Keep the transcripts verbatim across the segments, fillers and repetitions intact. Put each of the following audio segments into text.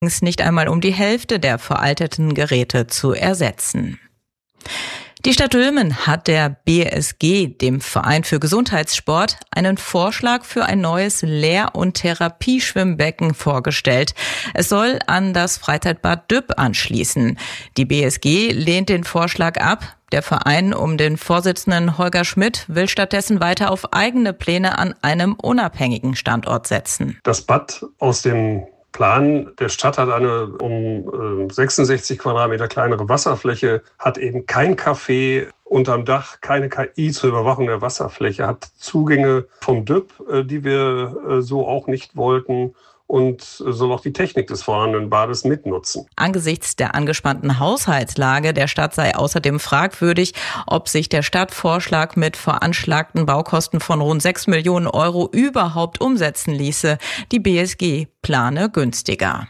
nicht einmal um die Hälfte der veralteten Geräte zu ersetzen. Die Stadt Dülmen hat der B S G, dem Verein für Gesundheitssport, einen Vorschlag für ein neues Lehr- und Therapieschwimmbecken vorgestellt. Es soll an das Freizeitbad Düpp anschließen. Die B S G lehnt den Vorschlag ab. Der Verein um den Vorsitzenden Holger Schmidt will stattdessen weiter auf eigene Pläne an einem unabhängigen Standort setzen. Das Bad aus dem Plan der Stadt hat eine um sechsundsechzig Quadratmeter kleinere Wasserfläche, hat eben kein Café unterm Dach, keine K I zur Überwachung der Wasserfläche, hat Zugänge vom Düpp, die wir so auch nicht wollten, und soll auch die Technik des vorhandenen Bades mitnutzen. Angesichts der angespannten Haushaltslage der Stadt sei außerdem fragwürdig, ob sich der Stadtvorschlag mit veranschlagten Baukosten von rund sechs Millionen Euro überhaupt umsetzen ließe. Die B S G plane günstiger.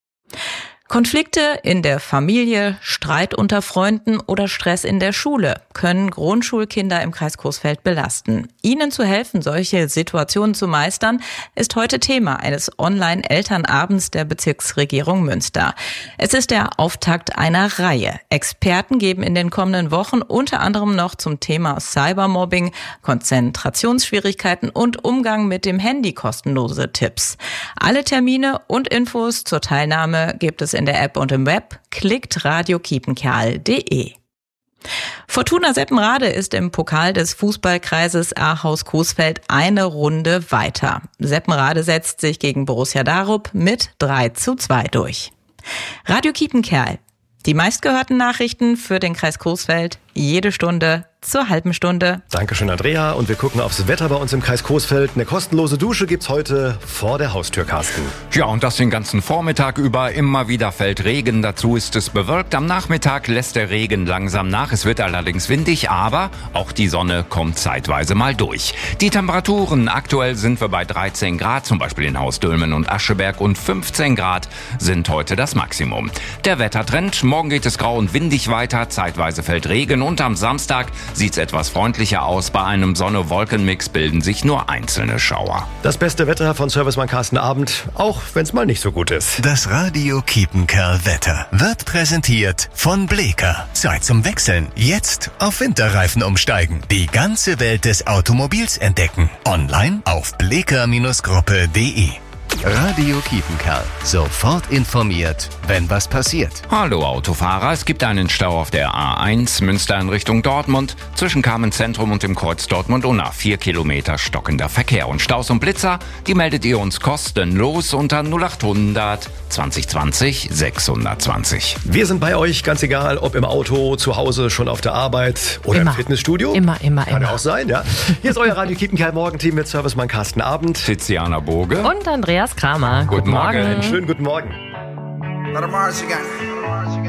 Konflikte in der Familie, Streit unter Freunden oder Stress in der Schule können Grundschulkinder im Kreis Coesfeld belasten. Ihnen zu helfen, solche Situationen zu meistern, ist heute Thema eines Online-Elternabends der Bezirksregierung Münster. Es ist der Auftakt einer Reihe. Experten geben in den kommenden Wochen unter anderem noch zum Thema Cybermobbing, Konzentrationsschwierigkeiten und Umgang mit dem Handy kostenlose Tipps. Alle Termine und Infos zur Teilnahme gibt es in der App und im Web. Klickt radio kiepenkerl punkt de. Fortuna Seppenrade ist im Pokal des Fußballkreises Ahaus Coesfeld eine Runde weiter. Seppenrade setzt sich gegen Borussia Darup mit drei zu zwei durch. Radio Kiepenkerl. Die meistgehörten Nachrichten für den Kreis Coesfeld jede Stunde zur halben Stunde. Dankeschön, Andrea. Und wir gucken aufs Wetter bei uns im Kreis Coesfeld. Eine kostenlose Dusche gibt's heute vor der Haustür, Carsten. Ja, und das den ganzen Vormittag über. Immer wieder fällt Regen. Dazu ist es bewölkt. Am Nachmittag lässt der Regen langsam nach. Es wird allerdings windig, aber auch die Sonne kommt zeitweise mal durch. Die Temperaturen aktuell sind wir bei dreizehn Grad, zum Beispiel in Haus Dülmen und Ascheberg, und fünfzehn Grad sind heute das Maximum. Der Wettertrend: morgen geht es grau und windig weiter. Zeitweise fällt Regen und am Samstag sieht's etwas freundlicher aus. Bei einem Sonne-Wolken-Mix bilden sich nur einzelne Schauer. Das beste Wetter von Servicemann Carsten Abend, auch wenn es mal nicht so gut ist. Das Radio Kiepenkerl Wetter wird präsentiert von Bleeker. Zeit zum Wechseln. Jetzt auf Winterreifen umsteigen. Die ganze Welt des Automobils entdecken. Online auf bleeker Gruppe punkt de. Radio Kiepenkerl. Sofort informiert, wenn was passiert. Hallo Autofahrer, es gibt einen Stau auf der A eins Münster in Richtung Dortmund zwischen Kamenz-Zentrum und dem Kreuz Dortmund-Unna. Vier Kilometer stockender Verkehr. Und Staus und Blitzer, die meldet ihr uns kostenlos unter null achthundert zwanzig zwanzig sechshundertzwanzig. Wir sind bei euch, ganz egal, ob im Auto, zu Hause, schon auf der Arbeit oder immer. im Fitnessstudio. Immer, immer, Kann immer. auch sein, ja. Hier ist euer Radio Kiepenkerl Morgenteam mit Servicemann Carsten Abend. Tiziana Boge Und Andreas Kramer. Guten Morgen. Einen schönen guten Morgen. Let 'em march again.